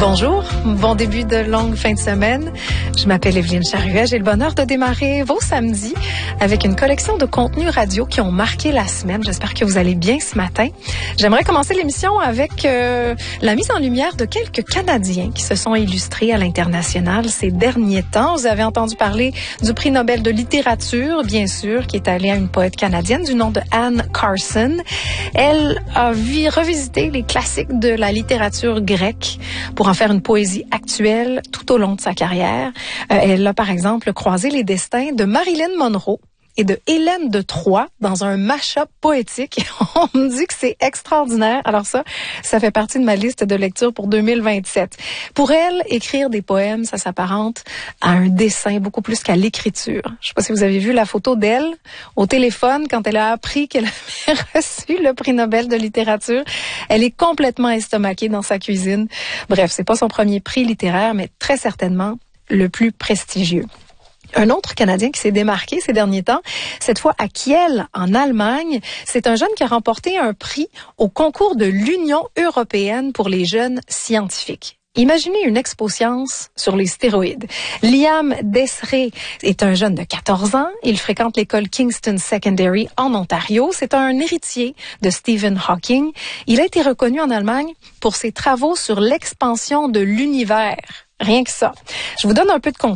Bonjour, bon début de longue fin de semaine. Je m'appelle Evelyne Charruet. J'ai le bonheur de démarrer vos samedis avec une collection de contenus radio qui ont marqué la semaine. J'espère que vous allez bien ce matin. J'aimerais commencer l'émission avec la mise en lumière de quelques Canadiens qui se sont illustrés à l'international ces derniers temps. Vous avez entendu parler du prix Nobel de littérature, bien sûr, qui est allé à une poète canadienne du nom de Anne Carson. Elle a revisité les classiques de la littérature grecque pour en faire une poésie actuelle tout au long de sa carrière. Elle a, par exemple, croisé les destins de Marilyn Monroe et de Hélène de Troie dans un mash-up poétique. On me dit que c'est extraordinaire. Alors ça fait partie de ma liste de lecture pour 2027. Pour elle, écrire des poèmes, ça s'apparente à un dessin beaucoup plus qu'à l'écriture. Je sais pas si vous avez vu la photo d'elle au téléphone quand elle a appris qu'elle avait reçu le prix Nobel de littérature. Elle est complètement estomaquée dans sa cuisine. Bref, c'est pas son premier prix littéraire, mais très certainement le plus prestigieux. Un autre Canadien qui s'est démarqué ces derniers temps, cette fois à Kiel, en Allemagne, c'est un jeune qui a remporté un prix au concours de l'Union européenne pour les jeunes scientifiques. Imaginez une expo-science sur les stéroïdes. Liam Desré est un jeune de 14 ans. Il fréquente l'école Kingston Secondary en Ontario. C'est un héritier de Stephen Hawking. Il a été reconnu en Allemagne pour ses travaux sur l'expansion de l'univers. Rien que ça. Je vous donne un peu de contexte.